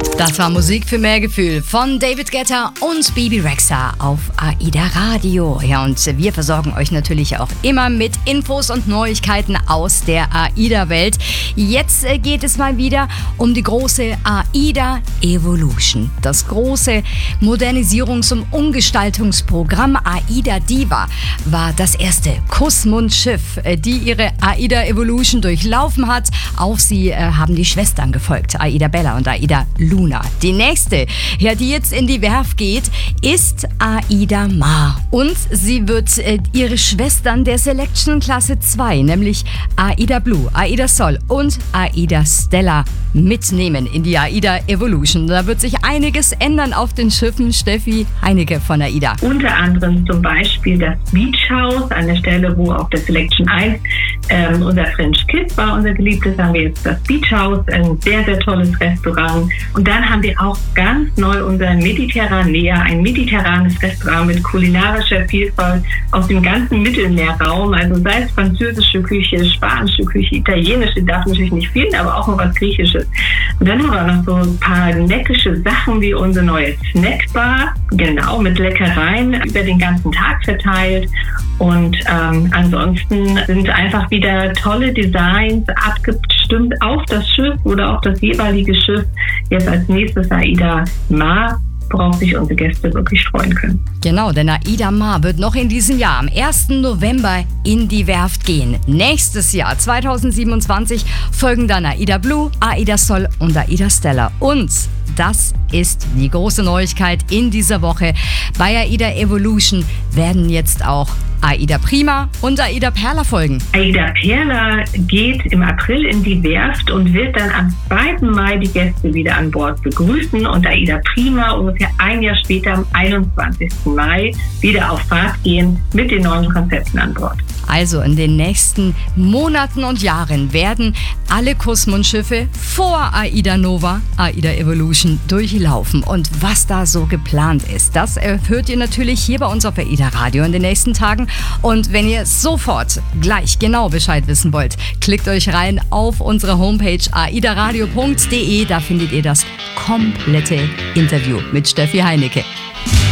Das war Musik für mehr Gefühl von David Guetta und Bebe Rexha auf AIDA Radio. Ja, und wir versorgen euch natürlich auch immer mit Infos und Neuigkeiten aus der AIDA-Welt. Jetzt geht es mal wieder um die große AIDA Evolution. Das große Modernisierungs- und Umgestaltungsprogramm AIDA Diva war das erste Kussmundschiff, die ihre AIDA Evolution durchlaufen hat. Auf sie haben die Schwestern gefolgt, AIDA Bella und AIDA Luna. Die nächste, ja, die jetzt in die Werft geht, ist AIDA Ma. Und sie wird ihre Schwestern der Selection Klasse 2, nämlich AIDA Blue, AIDA Sol und AIDA Stella mitnehmen in die AIDA Evolution. Da wird sich einiges ändern auf den Schiffen. Steffi Heinecke von AIDA. Unter anderem zum Beispiel das Beach House, an der Stelle, wo auf der Selection 1 unser French Kiss war, unser geliebtes, haben wir jetzt das Beach House, ein sehr, sehr tolles Restaurant. Und dann haben wir auch ganz neu unser Mediterranea, ein mediterranes Restaurant mit kulinarischer Vielfalt aus dem ganzen Mittelmeerraum, also sei es französische Küche, spanische Küche, italienische, darf natürlich nicht fehlen, aber auch noch was Griechisches. Und dann haben wir auch noch so ein paar neckische Sachen wie unsere neue Snackbar, genau, mit Leckereien über den ganzen Tag verteilt. Und ansonsten sind einfach wieder tolle Designs abgestimmt auf das Schiff oder auf das jeweilige Schiff. Jetzt als nächstes AIDA Ma, worauf sich unsere Gäste wirklich freuen können. Genau, denn AIDA Ma wird noch in diesem Jahr am 1. November in die Werft gehen. Nächstes Jahr, 2027, folgen dann AIDA Blue, AIDA Sol und AIDA Stella. Und das ist die große Neuigkeit in dieser Woche. Bei AIDA Evolution werden jetzt auch AIDA Prima und AIDA Perla folgen. AIDA Perla geht im April in die Werft und wird dann am 2. Mai die Gäste wieder an Bord begrüßen und AIDA Prima ungefähr ein Jahr später am 21. Mai wieder auf Fahrt gehen mit den neuen Konzepten an Bord. Also in den nächsten Monaten und Jahren werden alle Kussmundschiffe vor AIDA Nova, AIDA Evolution durchlaufen. Und was da so geplant ist, das hört ihr natürlich hier bei uns auf AIDA Radio in den nächsten Tagen. Und wenn ihr sofort gleich genau Bescheid wissen wollt, klickt euch rein auf unsere Homepage aidaradio.de. Da findet ihr das komplette Interview mit Steffi Heinecke.